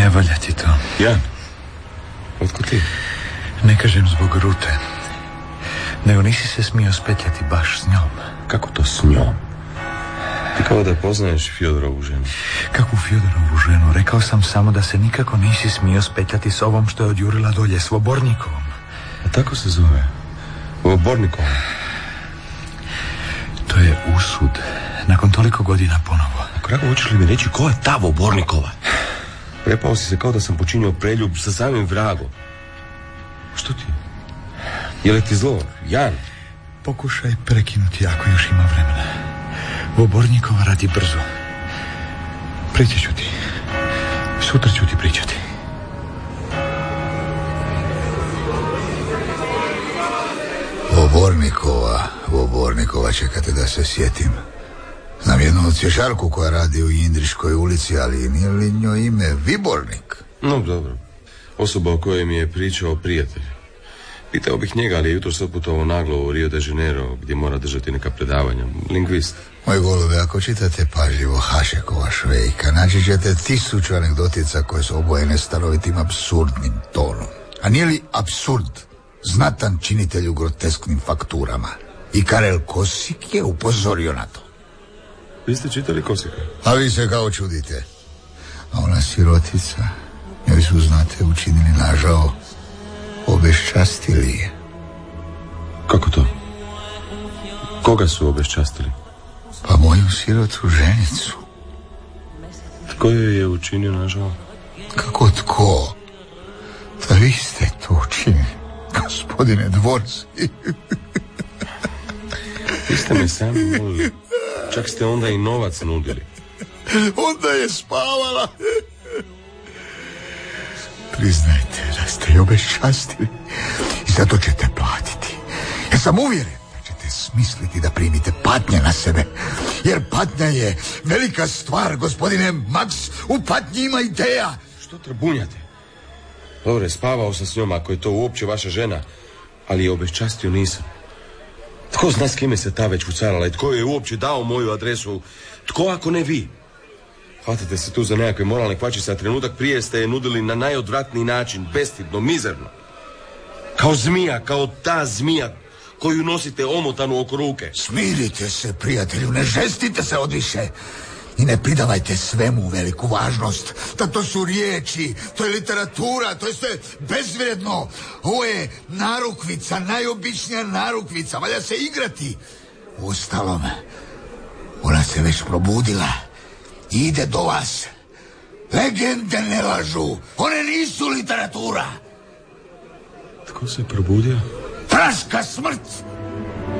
Ne valja ti to. Jan, otkud ti? Ne kažem zbog Rute, nego nisi se smio spetljati baš s njom. Kako to s njom? Ti kao da poznaješ Fjodorovu ženu. Kakvu Fjodorovu ženu? Rekao sam samo da se nikako nisi smio spetljati s ovom što je odjurila dolje, s Vobornikovom. A tako se zove? Vobornikovom? To je usud. Nakon toliko godina ponovo. A kako hoćeš li mi reći ko je ta Vobornikova? Prepao si se kao da sam počinio preljub sa samim vragom. Što ti? Je li ti zlo, Jan? Pokušaj prekinuti ako još ima vremena. Vobornikova radi brzo. Prići ću ti. Sutra ću ti pričati. Vobornikova, čekate da se sjetim. Znam jednu cvješarku koja radi u Indriškoj ulici, ali nije li njoj ime Vibornik? No, dobro. Osoba o kojoj mi je pričao prijatelj. Pitao bih njega, ali je jutros otputovao naglo u Rio de Janeiro, gdje mora držati neka predavanja. Lingvist. Moj golube, ako čitate pažljivo Hašekova Švejka, naći ćete 1000 anegdotica koje su obojene stanovitim apsurdnim tonom. A nije li apsurd znatan činitelj u grotesknim fakturama? I Karel Kosik je upozorio na to. Vi ste čitali Kosika? A vi se kao čudite. A ona sirotica, njoj su, znate, učinili nažao, obeščastili je. Kako to? Koga su obeščastili? Pa moju sirotu ženicu. Tko joj je učinio nažao? Kako tko? Da vi ste to učinili, gospodine Dvorski. Vi ste me sami molili. Čak ste onda i novac nudili. Onda je spavala. Priznajte da ste je obeščastili i zato ćete platiti. Ja sam uvjeren da ćete smisliti da primite patnje na sebe. Jer patnja je velika stvar, gospodine Max. U patnji ima ideja. Što trabunjate? Dobre, spavao sam s njom, ako je to uopće vaša žena, ali je obeščastio nisam. Tko zna s kime se ta već ucarala i tko je uopće dao moju adresu? Tko ako ne vi? Hvatate se tu za nekakve moralne kvačice, a trenutak prije ste je nudili na najodvratniji način, bestidno, mizerno. Kao zmija, kao ta zmija koju nosite omotanu oko ruke. Smirite se, prijatelju, ne žestite se odviše. I ne pridavajte svemu veliku važnost. Da to su riječi, to je literatura, to je sve bezvredno. Ovo je narukvica, najobičnija narukvica, valja se igrati. Uostalom, ona se već probudila i ide do vas. Legende ne lažu, one nisu literatura. Tko se probudio? Praška smrt!